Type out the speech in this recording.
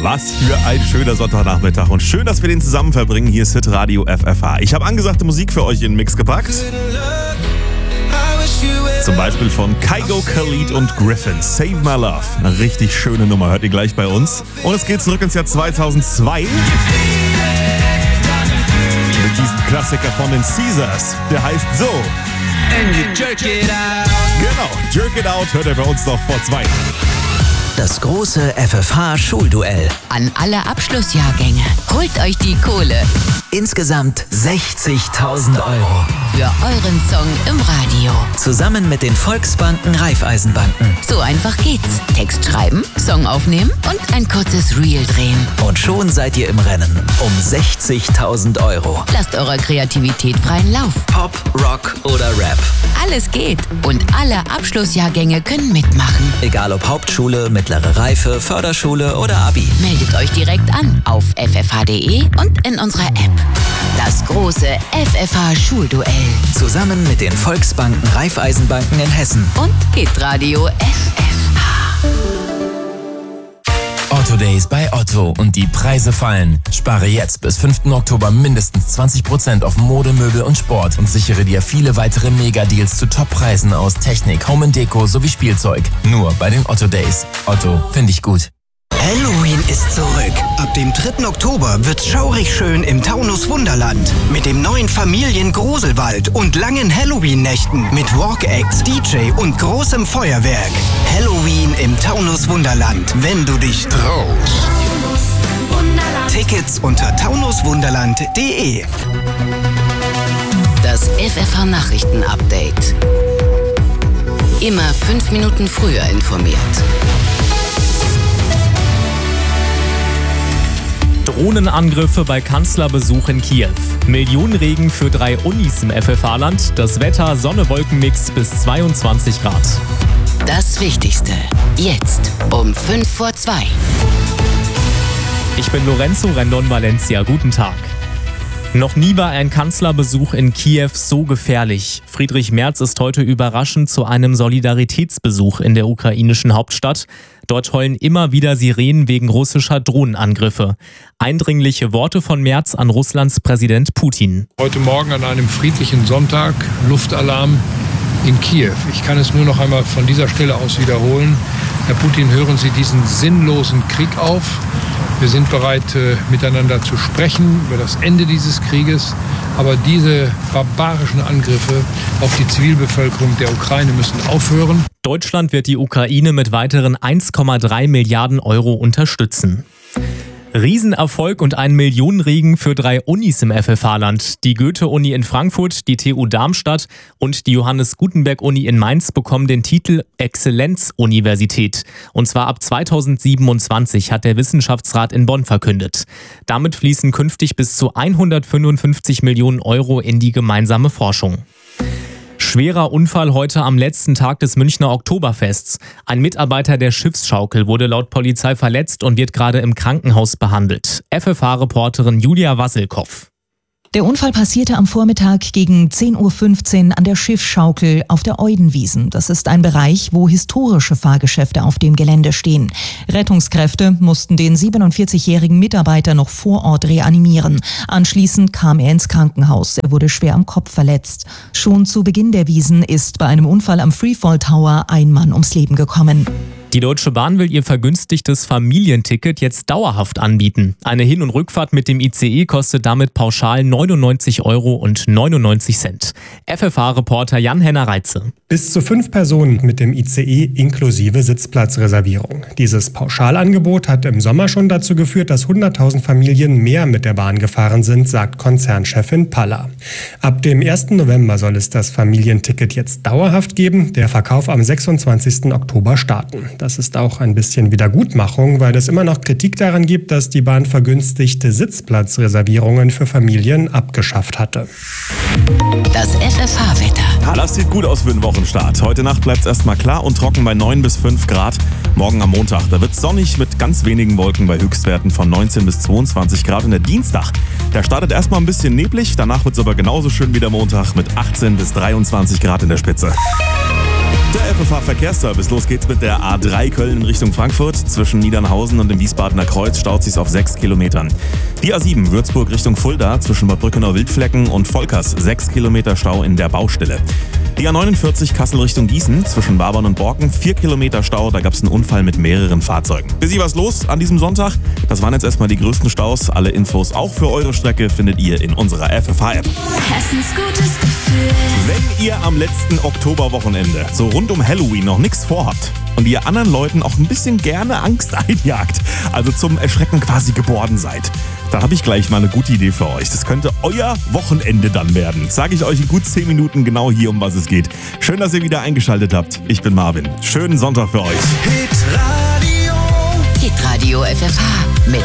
Was für ein schöner Sonntagnachmittag und schön, dass wir den zusammen verbringen. Hier ist Hitradio FFH. Ich habe angesagte Musik für euch in den Mix gepackt. Zum Beispiel von Kygo, Khalid und Griffin. Save My Love. Eine richtig schöne Nummer, hört ihr gleich bei uns. Und es geht zurück ins Jahr 2002. Mit diesem Klassiker von den Caesars. Der heißt so. And you jerk it out. Genau, Jerk It Out hört ihr bei uns noch vor 2. Das große FFH-Schulduell. An alle Abschlussjahrgänge. Holt euch die Kohle. Insgesamt 60.000 Euro. Für euren Song im Radio. Zusammen mit den Volksbanken Raiffeisenbanken. So einfach geht's. Text schreiben, Song aufnehmen und ein kurzes Reel drehen. Und schon seid ihr im Rennen um 60.000 Euro. Lasst eurer Kreativität freien Lauf. Pop, Rock oder Rap. Alles geht. Und alle Abschlussjahrgänge können mitmachen. Egal ob Hauptschule, mittlere Reife, Förderschule oder Abi. Meldet euch direkt an auf ffh.de und in unserer App. Das große FFH-Schulduell. Zusammen mit den Volksbanken Raiffeisenbanken in Hessen. Und Hitradio FFH. Otto Days bei Otto und die Preise fallen. Spare jetzt bis 5. Oktober mindestens 20% auf Mode, Möbel und Sport und sichere dir viele weitere Mega-Deals zu Top-Preisen aus Technik, Home & Deko sowie Spielzeug. Nur bei den Otto Days. Otto, finde ich gut. Halloween ist zurück. Ab dem 3. Oktober wird's schaurig schön im Taunus Wunderland. Mit dem neuen Familiengruselwald und langen Halloween-Nächten mit Walk-Acts, DJ und großem Feuerwerk. Halloween im Taunus Wunderland, wenn du dich traust. Tickets unter taunuswunderland.de. Das FFH-Nachrichten-Update. Immer 5 Minuten früher informiert. Drohnenangriffe bei Kanzlerbesuch in Kiew. Millionenregen für 3 Unis im FFH-Land. Das Wetter Sonne-Wolken-Mix bis 22 Grad. Das Wichtigste. Jetzt um 5 vor 2. Ich bin Lorenzo Rendon Valencia. Guten Tag. Noch nie war ein Kanzlerbesuch in Kiew so gefährlich. Friedrich Merz ist heute überraschend zu einem Solidaritätsbesuch in der ukrainischen Hauptstadt. Dort heulen immer wieder Sirenen wegen russischer Drohnenangriffe. Eindringliche Worte von Merz an Russlands Präsident Putin. Heute Morgen an einem friedlichen Sonntag, Luftalarm in Kiew. Ich kann es nur noch einmal von dieser Stelle aus wiederholen. Herr Putin, hören Sie diesen sinnlosen Krieg auf. Wir sind bereit, miteinander zu sprechen über das Ende dieses Krieges. Aber diese barbarischen Angriffe auf die Zivilbevölkerung der Ukraine müssen aufhören. Deutschland wird die Ukraine mit weiteren 1,3 Milliarden Euro unterstützen. Riesenerfolg und ein Millionenregen für 3 Unis im FFH-Land. Die Goethe-Uni in Frankfurt, die TU Darmstadt und die Johannes-Gutenberg-Uni in Mainz bekommen den Titel Exzellenz-Universität. Und zwar ab 2027, hat der Wissenschaftsrat in Bonn verkündet. Damit fließen künftig bis zu 155 Millionen Euro in die gemeinsame Forschung. Schwerer Unfall heute am letzten Tag des Münchner Oktoberfests. Ein Mitarbeiter der Schiffsschaukel wurde laut Polizei verletzt und wird gerade im Krankenhaus behandelt. FFH-Reporterin Julia Wasselkow. Der Unfall passierte am Vormittag gegen 10.15 Uhr an der Schiffsschaukel auf der Eudenwiesen. Das ist ein Bereich, wo historische Fahrgeschäfte auf dem Gelände stehen. Rettungskräfte mussten den 47-jährigen Mitarbeiter noch vor Ort reanimieren. Anschließend kam er ins Krankenhaus. Er wurde schwer am Kopf verletzt. Schon zu Beginn der Wiesen ist bei einem Unfall am Freefall Tower ein Mann ums Leben gekommen. Die Deutsche Bahn will ihr vergünstigtes Familienticket jetzt dauerhaft anbieten. Eine Hin- und Rückfahrt mit dem ICE kostet damit pauschal 99,99 Euro. FFH-Reporter Jan-Henner Reitze. Bis zu 5 Personen mit dem ICE inklusive Sitzplatzreservierung. Dieses Pauschalangebot hat im Sommer schon dazu geführt, dass 100.000 Familien mehr mit der Bahn gefahren sind, sagt Konzernchefin Palla. Ab dem 1. November soll es das Familienticket jetzt dauerhaft geben, der Verkauf am 26. Oktober starten. Das ist auch ein bisschen Wiedergutmachung, weil es immer noch Kritik daran gibt, dass die Bahn vergünstigte Sitzplatzreservierungen für Familien abgeschafft hatte. Das FFH-Wetter. Das sieht gut aus für den Wochenstart. Heute Nacht bleibt es erstmal klar und trocken bei 9 bis 5 Grad. Morgen am Montag, da wird es sonnig mit ganz wenigen Wolken bei Höchstwerten von 19 bis 22 Grad. Und der Dienstag, der startet erstmal ein bisschen neblig. Danach wird es aber genauso schön wie der Montag mit 18 bis 23 Grad in der Spitze. Der FFH-Verkehrsservice. Los geht's mit der A3 Köln in Richtung Frankfurt. Zwischen Niedernhausen und dem Wiesbadener Kreuz staut sich's auf 6 Kilometern. Die A7 Würzburg Richtung Fulda zwischen Bad Brückenau-Wildflecken und Volkers 6 Kilometer Stau in der Baustelle. Die A49 Kassel Richtung Gießen zwischen Wabern und Borken 4 Kilometer Stau. Da gab's einen Unfall mit mehreren Fahrzeugen. Busy was los an diesem Sonntag? Das waren jetzt erstmal die größten Staus. Alle Infos auch für eure Strecke findet ihr in unserer FFH-App. Hessens gutes Gefühl. Wenn ihr am letzten Oktoberwochenende so rund um Halloween noch nichts vorhabt und ihr anderen Leuten auch ein bisschen gerne Angst einjagt, also zum Erschrecken quasi geboren seid, dann habe ich gleich mal eine gute Idee für euch. Das könnte euer Wochenende dann werden. Sage ich euch in gut 10 Minuten genau hier, um was es geht. Schön, dass ihr wieder eingeschaltet habt. Ich bin Marvin. Schönen Sonntag für euch. Hitradio Hitradio FFH mit